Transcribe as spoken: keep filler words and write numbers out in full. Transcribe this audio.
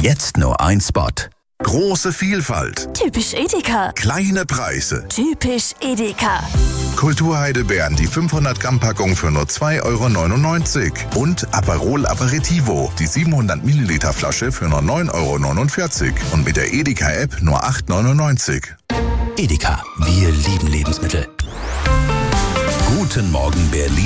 Jetzt nur ein Spot. Große Vielfalt. Typisch Edeka. Kleine Preise. Typisch Edeka. Kulturheidelbeeren, die fünfhundert Gramm Packung für nur zwei Euro neunundneunzig. Und Aperol Aperitivo, die siebenhundert Milliliter Flasche für nur neun Euro neunundvierzig. Und mit der Edeka-App nur acht Euro neunundneunzig. Edeka, wir lieben Lebensmittel. Guten Morgen Berlin.